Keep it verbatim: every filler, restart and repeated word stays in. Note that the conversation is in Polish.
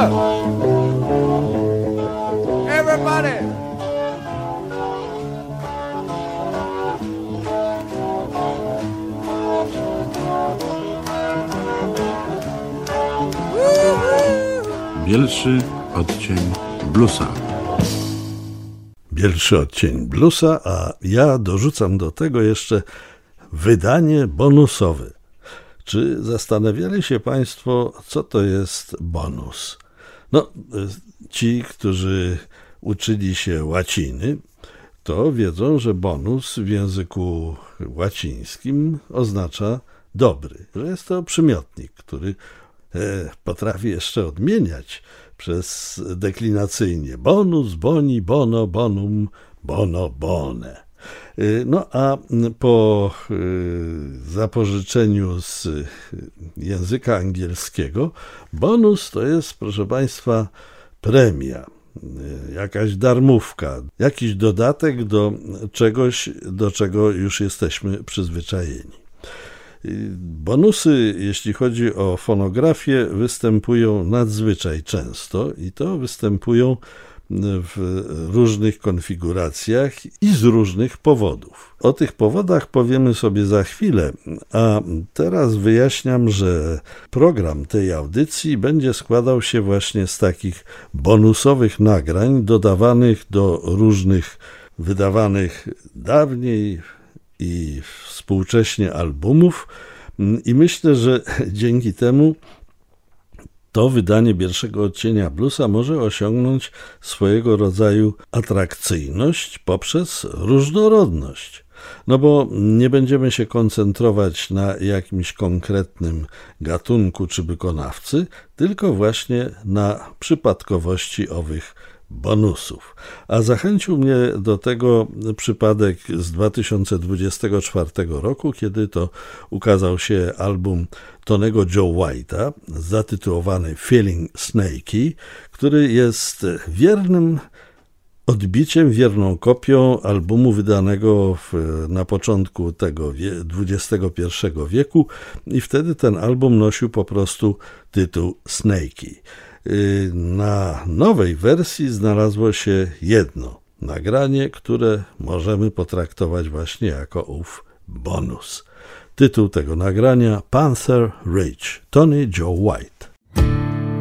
Everybody. Bielszy odcień bluesa. Bielszy odcień bluesa, a ja dorzucam do tego jeszcze wydanie bonusowe. Czy zastanawiali się Państwo, co to jest bonus? No, ci, którzy uczyli się łaciny, to wiedzą, że bonus w języku łacińskim oznacza dobry, że jest to przymiotnik, który e, potrafi jeszcze odmieniać przez deklinacyjnie bonus, boni, bono, bonum, bono, bone. No a po zapożyczeniu z języka angielskiego bonus to jest, proszę Państwa, premia, jakaś darmówka, jakiś dodatek do czegoś, do czego już jesteśmy przyzwyczajeni. Bonusy, jeśli chodzi o fonografię, występują nadzwyczaj często i to występują w różnych konfiguracjach i z różnych powodów. O tych powodach powiemy sobie za chwilę, a teraz wyjaśniam, że program tej audycji będzie składał się właśnie z takich bonusowych nagrań dodawanych do różnych wydawanych dawniej i współcześnie albumów i myślę, że dzięki temu to wydanie Bielszego odcienia bluesa może osiągnąć swojego rodzaju atrakcyjność poprzez różnorodność. No bo nie będziemy się koncentrować na jakimś konkretnym gatunku czy wykonawcy, tylko właśnie na przypadkowości owych bonusów. A zachęcił mnie do tego przypadek z dwa tysiące dwudziestego czwartego roku, kiedy to ukazał się album Tonego Joe White'a zatytułowany Feeling Snaky, który jest wiernym odbiciem, wierną kopią albumu wydanego w, na początku tego wie, dwudziestego pierwszego wieku i wtedy ten album nosił po prostu tytuł Snaky. Na nowej wersji znalazło się jedno nagranie, które możemy potraktować właśnie jako ów bonus. Tytuł tego nagrania Panther Ridge, Tony Joe White.